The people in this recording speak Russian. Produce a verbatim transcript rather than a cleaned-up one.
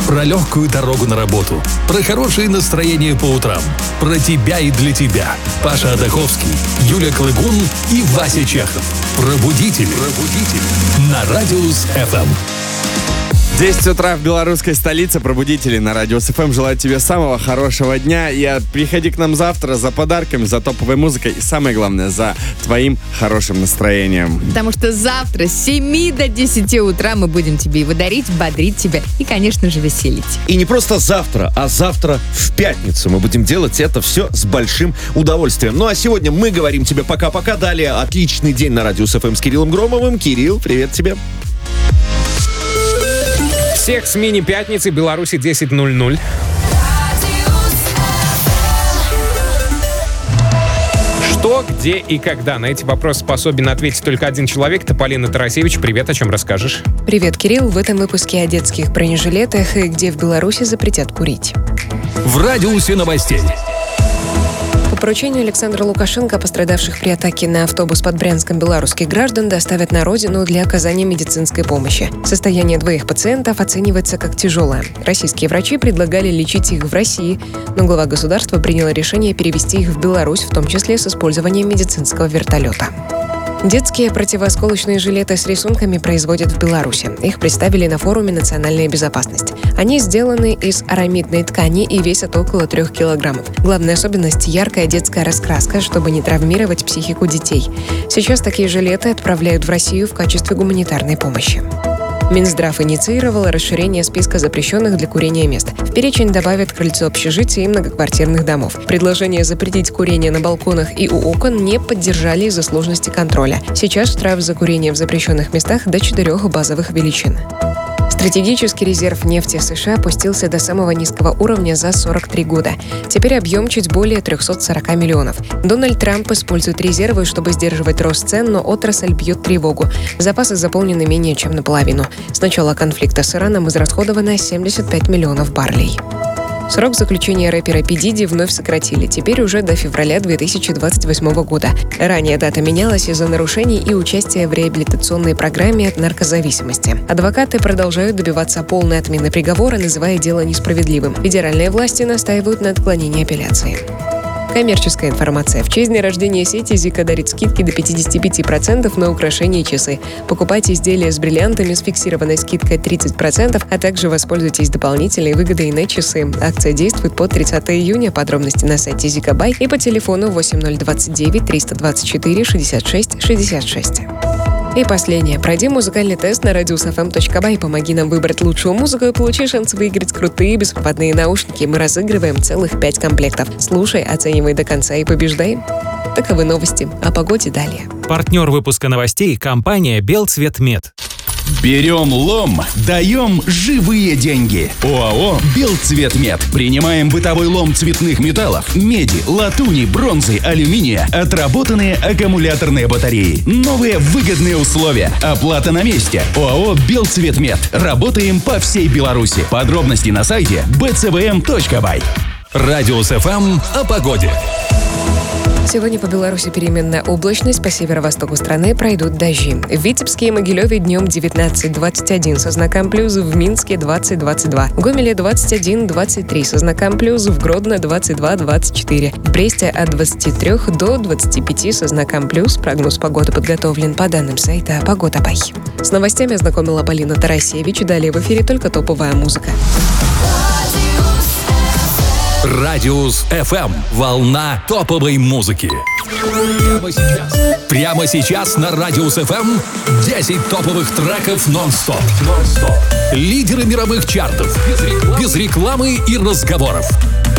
Про легкую дорогу на работу, про хорошее настроение по утрам, про тебя и для тебя. Паша Адаховский, Юля Клыгун и Вася Чехов. Пробудители. Пробудители. На Радиус эф эм. десять утра в белорусской столице. Пробудители на Радиус эф эм желают тебе самого хорошего дня. И приходи к нам завтра за подарками, за топовой музыкой и, самое главное, за твоим хорошим настроением. Потому что завтра с семи до десяти утра мы будем тебе его дарить, бодрить тебя и, конечно же, веселить. И не просто завтра, а завтра в пятницу. Мы будем делать это все с большим удовольствием. Ну а сегодня мы говорим тебе пока-пока. Далее отличный день на Радиус эф эм с Кириллом Громовым. Кирилл, привет тебе. Всех с мини-пятницы, Беларуси, десять ноль ноль. Что, где и когда? На эти вопросы способен ответить только один человек. Тополина Тарасевич, привет, о чем расскажешь? Привет, Кирилл. В этом выпуске о детских бронежилетах и где в Беларуси запретят курить. В радиусе новостей. По поручению Александра Лукашенко пострадавших при атаке на автобус под Брянском белорусских граждан доставят на родину для оказания медицинской помощи. Состояние двоих пациентов оценивается как тяжелое. Российские врачи предлагали лечить их в России, но глава государства принял решение перевести их в Беларусь, в том числе с использованием медицинского вертолета. Детские противоосколочные жилеты с рисунками производят в Беларуси. Их представили на форуме «Национальная безопасность». Они сделаны из арамидной ткани и весят около трех килограммов. Главная особенность – яркая детская раскраска, чтобы не травмировать психику детей. Сейчас такие жилеты отправляют в Россию в качестве гуманитарной помощи. Минздрав инициировал расширение списка запрещенных для курения мест. В перечень добавят крыльцо общежития и многоквартирных домов. Предложение запретить курение на балконах и у окон не поддержали из-за сложности контроля. Сейчас штраф за курение в запрещенных местах до четырех базовых величин. Стратегический резерв нефти США опустился до самого низкого уровня за сорок три года. Теперь объем чуть более триста сорок миллионов. Дональд Трамп использует резервы, чтобы сдерживать рост цен, но отрасль бьет тревогу. Запасы заполнены менее чем наполовину. С начала конфликта с Ираном израсходовано семьдесят пять миллионов баррелей. Срок заключения рэпера Пи Диди вновь сократили, теперь уже до февраля две тысячи двадцать восьмого года. Ранее дата менялась из-за нарушений и участия в реабилитационной программе от наркозависимости. Адвокаты продолжают добиваться полной отмены приговора, называя дело несправедливым. Федеральные власти настаивают на отклонении апелляции. Коммерческая информация. В честь дня рождения сети Зика дарит скидки до пятьдесят пять процентов на украшения и часы. Покупайте изделия с бриллиантами с фиксированной скидкой тридцать процентов, а также воспользуйтесь дополнительной выгодой на часы. Акция действует по тридцатого июня. Подробности на сайте Zika.by и по телефону восемь ноль двадцать девять триста двадцать четыре шестьдесят шесть шестьдесят шесть. И последнее. Пройди музыкальный тест на радиус эф эм точка бай. Помоги нам выбрать лучшую музыку и получи шанс выиграть крутые беспроводные наушники. Мы разыгрываем целых пять комплектов. Слушай, оценивай до конца и побеждай. Таковы новости. О погоде далее. Партнер выпуска новостей – компания «Белцветмет». Берем лом, даем живые деньги. ОАО «Белцветмет». Принимаем бытовой лом цветных металлов, меди, латуни, бронзы, алюминия, отработанные аккумуляторные батареи. Новые выгодные условия. Оплата на месте. ОАО «Белцветмет». Работаем по всей Беларуси. Подробности на сайте би цэ вэ эм точка бай. Радиус эф эм о погоде. Сегодня по Беларуси переменная облачность, по северо-востоку страны пройдут дожди. В Витебске и Могилеве днем девятнадцать двадцать один со знаком плюс, в Минске двадцать двадцать два, в Гомеле двадцать один двадцать три со знаком плюс, в Гродно двадцать два двадцать четыре, в Бресте от двадцати трёх до двадцати пяти со знаком плюс. Прогноз погоды подготовлен по данным сайта Погода.бай. С новостями ознакомила Полина Тарасевич. Далее в эфире только топовая музыка. Радиус эф эм. Волна топовой музыки. Прямо сейчас. Прямо сейчас на Радиус эф эм десять топовых треков нон-стоп. нон-стоп. Лидеры мировых чартов. Без рекламы, без рекламы и разговоров.